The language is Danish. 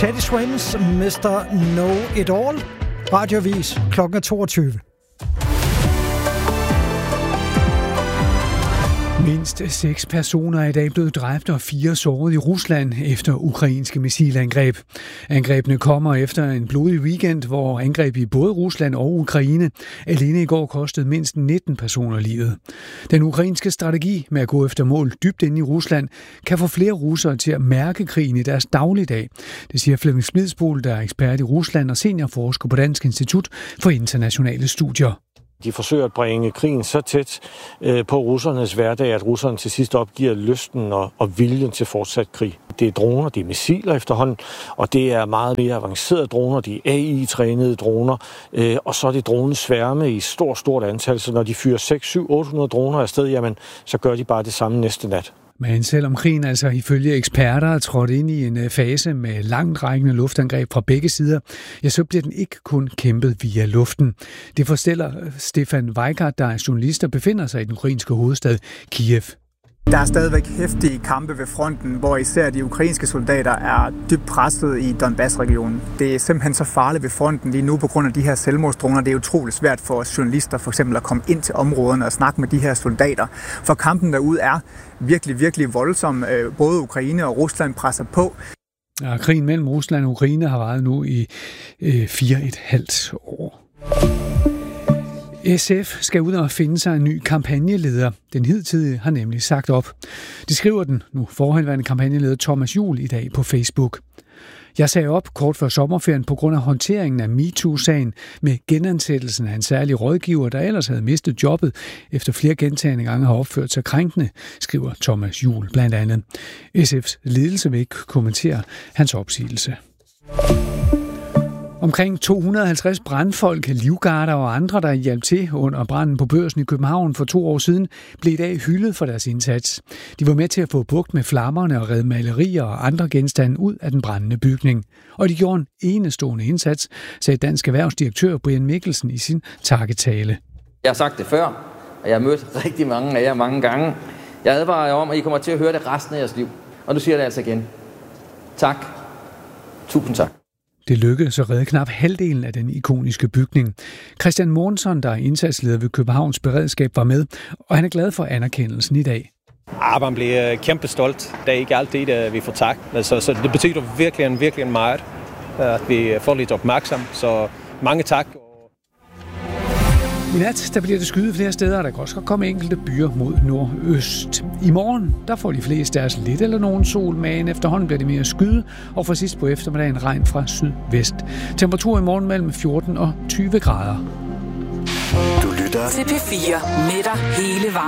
Teddy Swims, Mr. Know It All. Radioavis klokken 22. Mindst 6 personer er i dag blevet dræbt og 4 såret i Rusland efter ukrainske missilangreb. Angrebene kommer efter en blodig weekend, hvor angreb i både Rusland og Ukraine alene i går kostede mindst 19 personer livet. Den ukrainske strategi med at gå efter mål dybt inde i Rusland kan få flere russere til at mærke krigen i deres dagligdag. Det siger Flemming Smidsbol, der er ekspert i Rusland og seniorforsker på Dansk Institut for Internationale Studier. De forsøger at bringe krigen så tæt på russernes hverdag, at russerne til sidst opgiver lysten og viljen til fortsat krig. Det er droner, det er missiler efterhånden, og det er meget mere avancerede droner, de er AI-trænede droner, og så er det dronesværme i stort antal, så når de fyrer 6, 7, 800 droner afsted, jamen, så gør de bare det samme næste nat. Men selvom krigen altså ifølge eksperter er trådt ind i en fase med langtrækkende luftangreb fra begge sider, ja, så bliver den ikke kun kæmpet via luften. Det fortæller Stefan Weikart, der er journalist og befinder sig i den ukrainske hovedstad Kiev. Der er stadigvæk heftige kampe ved fronten, hvor især de ukrainske soldater er dybt presset i Donbass-regionen. Det er simpelthen så farligt ved fronten lige nu på grund af de her selvmordsdroner. Det er utroligt svært for os journalister for eksempel at komme ind til områderne og snakke med de her soldater. For kampen derude er virkelig voldsom. Både Ukraine og Rusland presser på. Ja, krigen mellem Rusland og Ukraine har varet nu i 4,5 år. SF skal ud og finde sig en ny kampagneleder. Den hidtidige har nemlig sagt op. Det skriver den nu forhenværende kampagneleder Thomas Juhl i dag på Facebook. Jeg sagde op kort før sommerferien på grund af håndteringen af MeToo-sagen med genansættelsen af en særlig rådgiver, der ellers havde mistet jobbet efter flere gentagne gange har opført sig krænkende, skriver Thomas Juhl blandt andet. SF's ledelse vil ikke kommentere hans opsigelse. Omkring 250 brandfolk, livgarder og andre, der hjalp til under branden på Børsen i København for 2 år siden, blev i dag hyldet for deres indsats. De var med til at få bugt med flammerne og redde malerier og andre genstande ud af den brændende bygning. Og de gjorde en enestående indsats, sagde dansk erhvervsdirektør Brian Mikkelsen i sin takketale. Jeg har sagt det før, og jeg har mødt rigtig mange af jer mange gange. Jeg advarer jer om, at I kommer til at høre det resten af jeres liv. Og nu siger jeg det altså igen. Tak. Tusind tak. Det lykkedes at redde knap halvdelen af den ikoniske bygning. Christian Mortensen, der er indsatsleder ved Københavns Beredskab, var med, og han er glad for anerkendelsen i dag. Man bliver kæmpe stolt. Det er ikke altid, at vi får tak. Så det betyder virkelig meget, at vi får lidt opmærksom. Så mange tak. I nat der bliver det skyet flere steder, og der kan også komme enkelte byer mod nordøst. I morgen der får de fleste deres lidt eller nogen sol, men efterhånden bliver det mere skyde, og for sidst på eftermiddagen regn fra sydvest. Temperatur i morgen mellem 14 og 20 grader. Du lytter til P4 med dig hele vejen.